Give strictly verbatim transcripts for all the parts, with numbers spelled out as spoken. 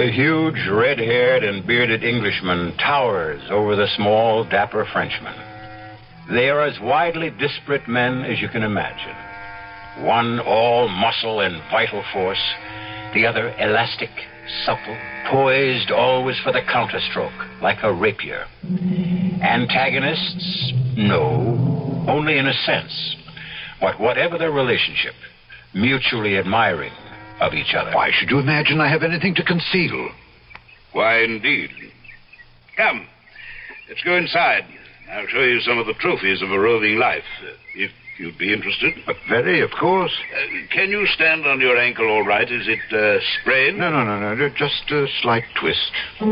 The huge, red-haired and bearded Englishman towers over the small, dapper Frenchman. They are as widely disparate men as you can imagine. One all muscle and vital force, the other elastic, supple, poised always for the counterstroke, like a rapier. Antagonists? No, only in a sense. But whatever their relationship, mutually admiring of each other. Why should you imagine I have anything to conceal? Why, indeed. Come, let's go inside. I'll show you some of the trophies of a roving life, uh, if you'd be interested. But very, of course. Uh, can you stand on your ankle all right? Is it uh, sprained? No, no, no, no, just a slight twist.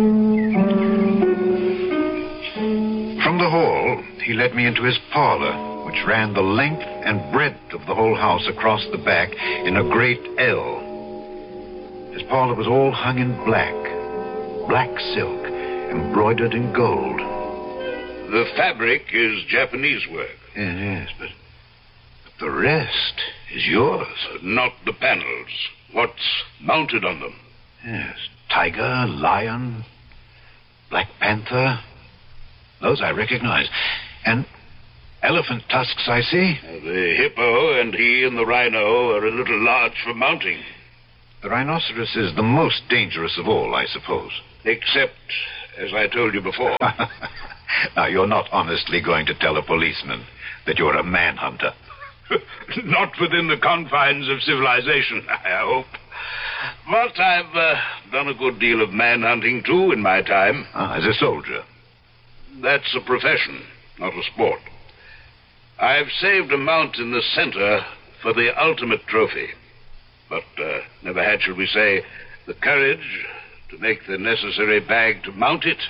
From the hall, he led me into his parlor, which ran the length and breadth of the whole house across the back in a great L. His parlor was all hung in black, black silk, embroidered in gold. The fabric is Japanese work. Yes, yes, but, but the rest is yours. Uh, not the panels. What's mounted on them? Yes, tiger, lion, black panther. Those I recognize. And elephant tusks, I see. Uh, the hippo and he and the rhino are a little large for mounting. The rhinoceros is the most dangerous of all, I suppose. Except, as I told you before. Now, you're not honestly going to tell a policeman that you're a manhunter. Not within the confines of civilization, I hope. But I've uh, done a good deal of manhunting, too, in my time. Ah, as a soldier? That's a profession, not a sport. I've saved a mount in the center for the ultimate trophy. But uh, never had, shall we say, the courage to make the necessary bag to mount it.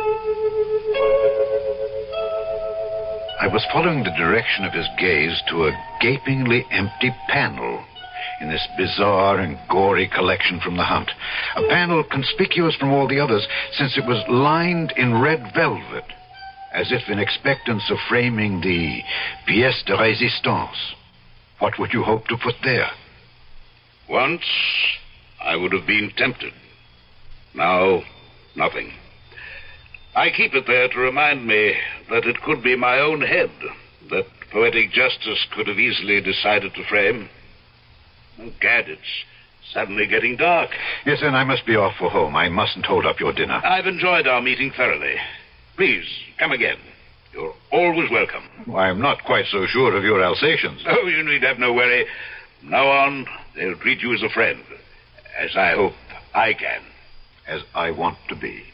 I was following the direction of his gaze to a gapingly empty panel in this bizarre and gory collection from the hunt. A panel conspicuous from all the others since it was lined in red velvet, as if in expectance of framing the pièce de résistance. What would you hope to put there? Once, I would have been tempted. Now, nothing. I keep it there to remind me that it could be my own head that poetic justice could have easily decided to frame. Oh, gad, it's suddenly getting dark. Yes, and I must be off for home. I mustn't hold up your dinner. I've enjoyed our meeting thoroughly. Please, come again. You're always welcome. I'm not quite so sure of your Alsatians. Oh, you need have no worry. From now on, they'll treat you as a friend, as I hope I can. As I want to be.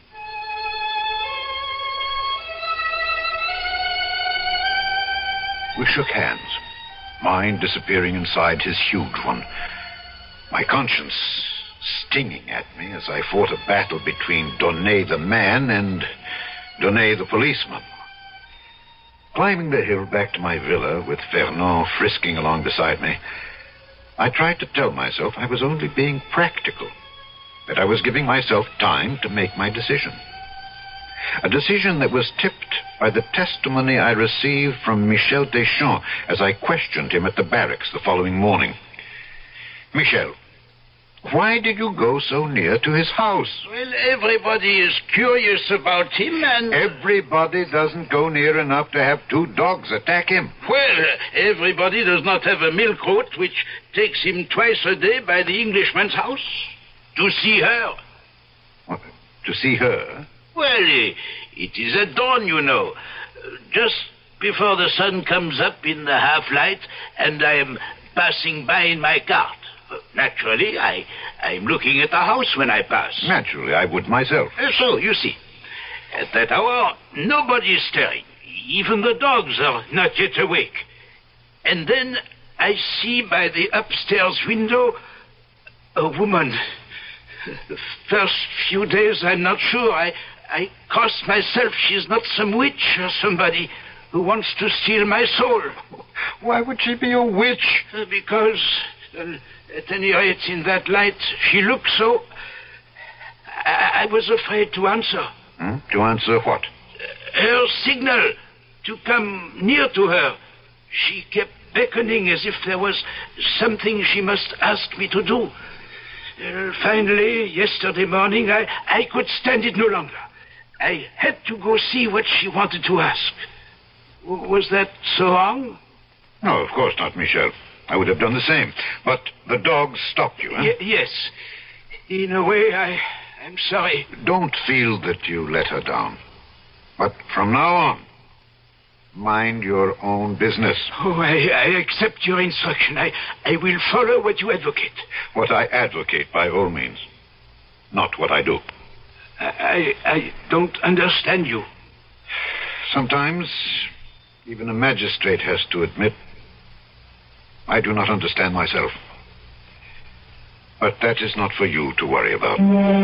We shook hands, mine disappearing inside his huge one, my conscience stinging at me as I fought a battle between Donnet the man and Donnet the policeman. Climbing the hill back to my villa with Fernand frisking along beside me, I tried to tell myself I was only being practical, that I was giving myself time to make my decision. A decision that was tipped by the testimony I received from Michel Deschamps as I questioned him at the barracks the following morning. Michel, why did you go so near to his house? Well, everybody is curious about him and... Everybody doesn't go near enough to have two dogs attack him. Well, everybody does not have a milk route which takes him twice a day by the Englishman's house to see her. What, to see her? Well, it is at dawn, you know. Just before the sun comes up in the half-light and I am passing by in my cart. Naturally, I, I'm looking at the house when I pass. Naturally, I would myself. Uh, so, you see, at that hour, nobody is stirring. Even the dogs are not yet awake. And then I see by the upstairs window a woman. The first few days, I'm not sure. I, I crossed myself. She's not some witch or somebody who wants to steal my soul. Why would she be a witch? Uh, because... Uh, At any rate, in that light, she looked so... I, I was afraid to answer. Hmm? To answer what? Her signal to come near to her. She kept beckoning as if there was something she must ask me to do. Uh, finally, yesterday morning, I, I could stand it no longer. I had to go see what she wanted to ask. W- was that so wrong? No, of course not, Michel. I would have done the same. But the dogs stopped you, huh? Y- yes. In a way, I, I'm sorry. Don't feel that you let her down. But from now on, mind your own business. Oh, I, I accept your instruction. I, I will follow what you advocate. What I advocate, by all means. Not what I do. I, I, I don't understand you. Sometimes, even a magistrate has to admit, I do not understand myself. But that is not for you to worry about.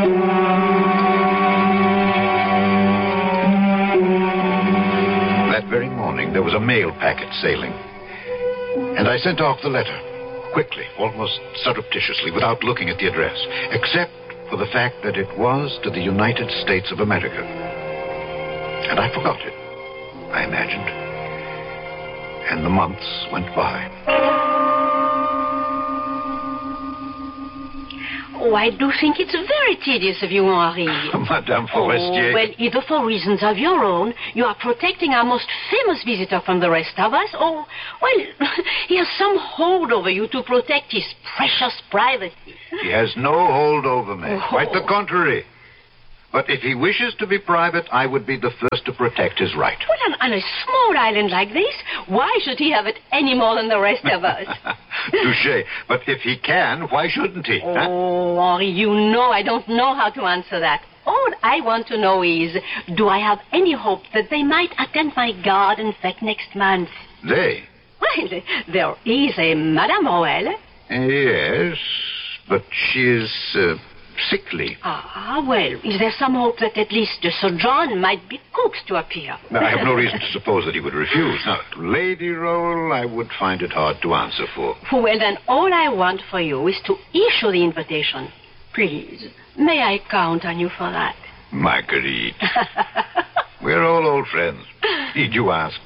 That very morning, there was a mail packet sailing. And I sent off the letter, quickly, almost surreptitiously, without looking at the address, except for the fact that it was to the United States of America. And I forgot it, I imagined. And the months went by. Oh, I do think it's very tedious of you, Henri. Madame Forestier. Oh, well, either for reasons of your own, you are protecting our most famous visitor from the rest of us, or, well, he has some hold over you to protect his precious privacy. He has no hold over me. Oh. Quite the contrary. But if he wishes to be private, I would be the first to protect his right. Well, on, on a small island like this, why should he have it any more than the rest of us? Touché. But if he can, why shouldn't he? huh? Oh, Henri, you know I don't know how to answer that. All I want to know is, do I have any hope that they might attend my garden fete next month? They? Well, there is a Madame Roel. Yes, but she is uh, sickly. Ah, well, is there some hope that at least Sir John might be coaxed to appear? I have no reason to suppose that he would refuse. Now, Lady Roll, I would find it hard to answer for. Well, then all I want for you is to issue the invitation. Please, may I count on you for that? Marguerite. We're all old friends. Need you ask?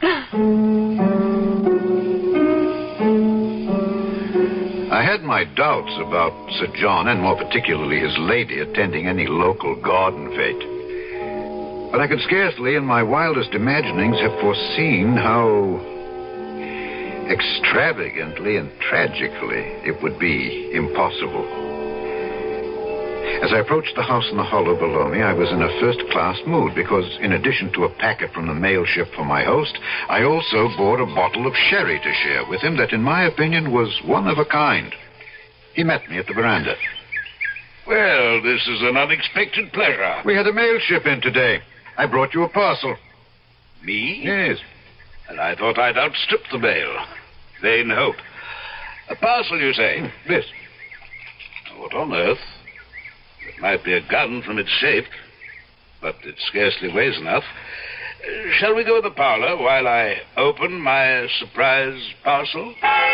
I had my doubts about Sir John, and more particularly his lady, attending any local garden fete. But I could scarcely, in my wildest imaginings, have foreseen how extravagantly and tragically it would be impossible. As I approached the house in the hollow below me, I was in a first-class mood because, in addition to a packet from the mail ship for my host, I also bought a bottle of sherry to share with him that, in my opinion, was one of a kind. He met me at the veranda. Well, this is an unexpected pleasure. We had a mail ship in today. I brought you a parcel. Me? Yes. And I thought I'd outstrip the mail. Vain hope. A parcel, you say? This. What on earth? It might be a gun from its shape, but it scarcely weighs enough. Uh, shall we go to the parlor while I open my surprise parcel?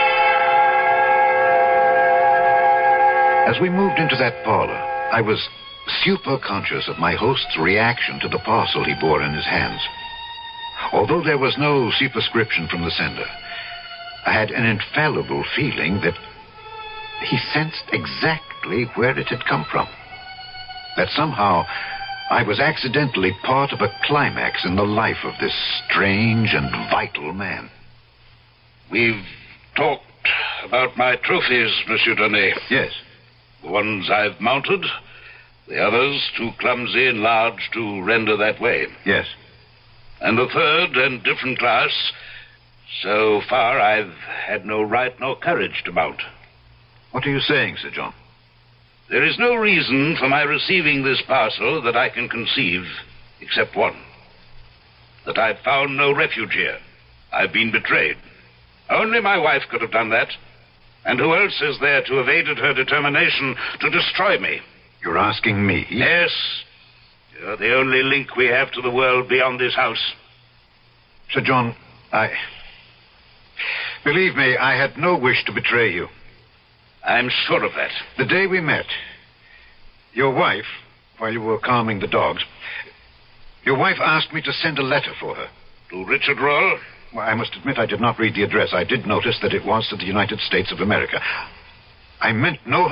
As we moved into that parlor, I was super conscious of my host's reaction to the parcel he bore in his hands. Although there was no superscription from the sender, I had an infallible feeling that he sensed exactly where it had come from. That somehow I was accidentally part of a climax in the life of this strange and vital man. We've talked about my trophies, Monsieur Donnet. Yes. The ones I've mounted, the others too clumsy and large to render that way. Yes. And the third and different class, so far I've had no right nor courage to mount. What are you saying, Sir John? There is no reason for my receiving this parcel that I can conceive, except one. That I've found no refuge here. I've been betrayed. Only my wife could have done that. And who else is there to have aided her determination to destroy me? You're asking me? Yes. You're the only link we have to the world beyond this house. Sir John, I... Believe me, I had no wish to betray you. I'm sure of that. The day we met, your wife, while you were calming the dogs, your wife asked me to send a letter for her. To Richard Roll? Well, I must admit I did not read the address. I did notice that it was to the United States of America. I meant no harm.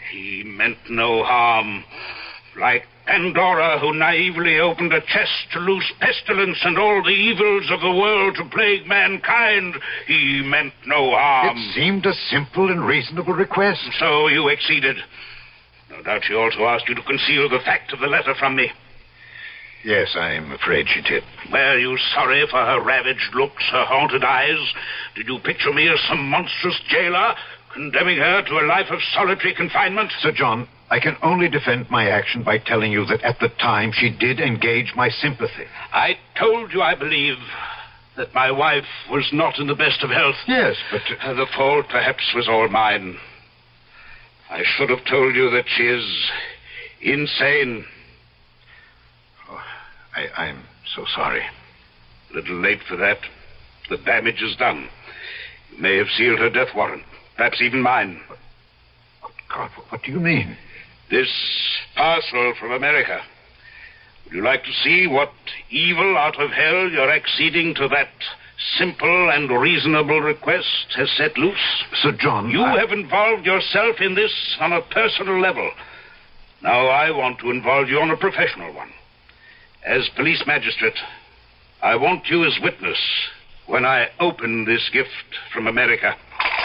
He meant no harm. Like Pandora, who naively opened a chest to loose pestilence and all the evils of the world to plague mankind, he meant no harm. It seemed a simple and reasonable request. So you acceded. No doubt she also asked you to conceal the fact of the letter from me. Yes, I'm afraid she did. Were you sorry for her ravaged looks, her haunted eyes? Did you picture me as some monstrous jailer, condemning her to a life of solitary confinement? Sir John, I can only defend my action by telling you that at the time she did engage my sympathy. I told you, I believe, that my wife was not in the best of health. Yes, but... Uh, the fault perhaps was all mine. I should have told you that she is insane. Oh, I, I'm so sorry. A little late for that. The damage is done. You may have sealed her death warrant. Perhaps even mine. Oh, God, what do you mean? This parcel from America. Would you like to see what evil out of hell your acceding to that simple and reasonable request has set loose? Sir John, You I... have involved yourself in this on a personal level. Now I want to involve you on a professional one. As police magistrate, I want you as witness when I open this gift from America.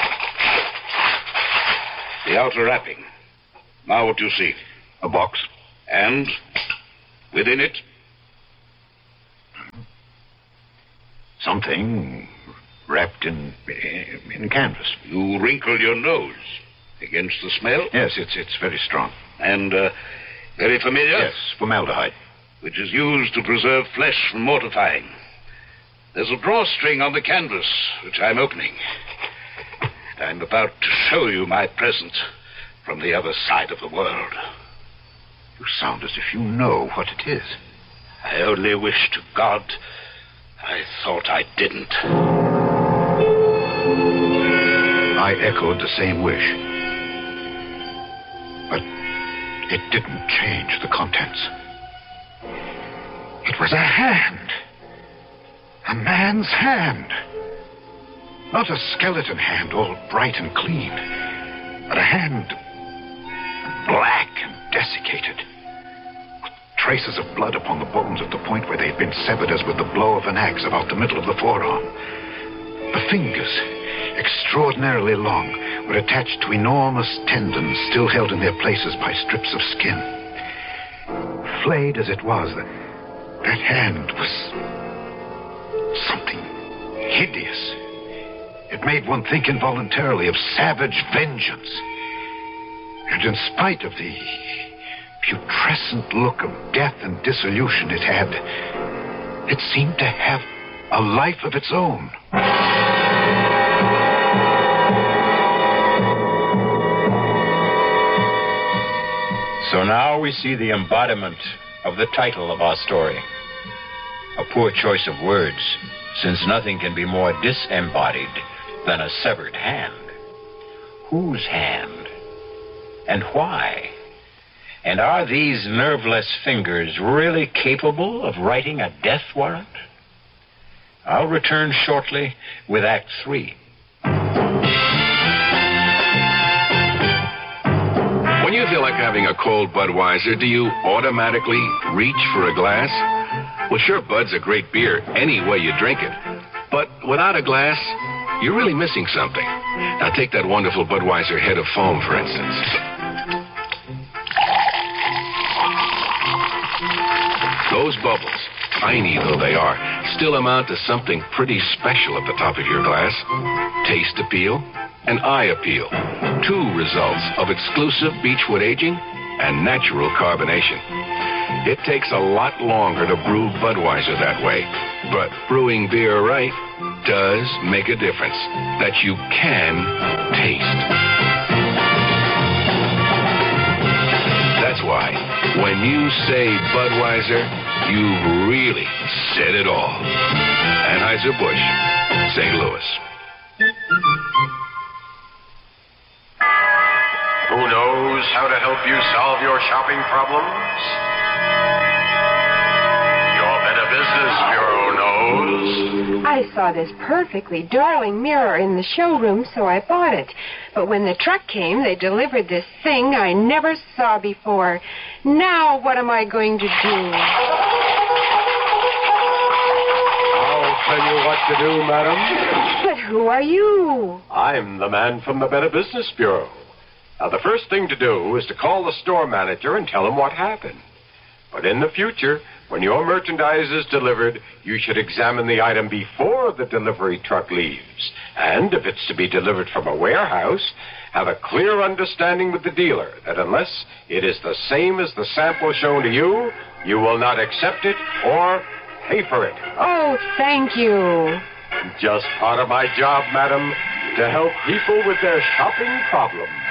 The outer wrapping. Now what do you see? A box. And within it? Something wrapped in in canvas. You wrinkle your nose against the smell? Yes, it's it's very strong. And uh, very familiar? Yes, formaldehyde. Which is used to preserve flesh from mortifying. There's a drawstring on the canvas, which I'm opening. I'm about to show you my present from the other side of the world. You sound as if you know what it is. I only wish to God I thought I didn't. I echoed the same wish. But it didn't change the contents. It was a hand. A man's hand. Not a skeleton hand, all bright and clean, but a hand black and desiccated, with traces of blood upon the bones at the point where they had been severed as with the blow of an axe about the middle of the forearm. The fingers, extraordinarily long, were attached to enormous tendons still held in their places by strips of skin. Flayed as it was, that hand was something hideous. It made one think involuntarily of savage vengeance. And in spite of the putrescent look of death and dissolution it had, it seemed to have a life of its own. So now we see the embodiment of the title of our story. A poor choice of words, since nothing can be more disembodied than a severed hand. Whose hand? And why? And are these nerveless fingers really capable of writing a death warrant? I'll return shortly with Act Three. When you feel like having a cold Budweiser, do you automatically reach for a glass? Well, sure, Bud's a great beer any way you drink it. But without a glass, you're really missing something. Now take that wonderful Budweiser head of foam, for instance. Those bubbles, tiny though they are, still amount to something pretty special at the top of your glass. Taste appeal and eye appeal. Two results of exclusive Beechwood aging and natural carbonation. It takes a lot longer to brew Budweiser that way, but brewing beer right does make a difference that you can taste. That's why when you say Budweiser, you've really said it all. Anheuser-Busch, Saint Louis. Who knows how to help you solve your shopping problems? Your Better Business Bureau knows. I I saw this perfectly darling mirror in the showroom, so I bought it. But when the truck came, they delivered this thing I never saw before. Now what am I going to do? I'll tell you what to do, madam. But who are you? I'm the man from the Better Business Bureau. Now, the first thing to do is to call the store manager and tell him what happened. But in the future, when your merchandise is delivered, you should examine the item before the delivery truck leaves. And if it's to be delivered from a warehouse, have a clear understanding with the dealer that unless it is the same as the sample shown to you, you will not accept it or pay for it. Oh, thank you. Just part of my job, madam, to help people with their shopping problems.